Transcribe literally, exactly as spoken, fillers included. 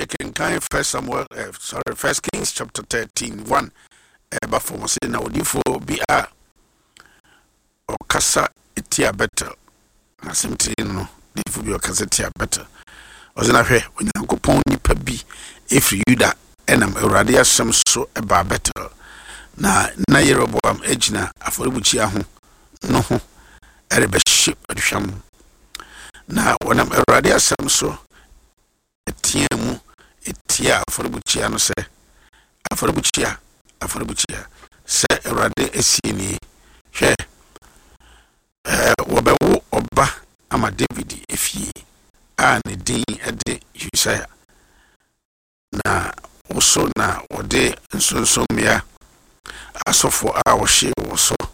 can kind First Samuel, uh, sorry, First Kings chapter thirteen, one. Eba for mo say na odifo bi a okasa etia better. Asemti no, odifo bi okasa etia better. Ozina hwe onyankopon nipa bi efri Yuda enam Awurade asem so eba better. Na na Yeroboam ejina aforibuchi aho no ho erebe hye aduhwam. Na wonam Awurade asem so etia mu etia aforibuchi ano se aforibuchi a aforibuchi se Awurade esini hwe eh wobewo oba ama David efie a ne din ede Hussein na woso na wode nsonsomia asofo a wohye woso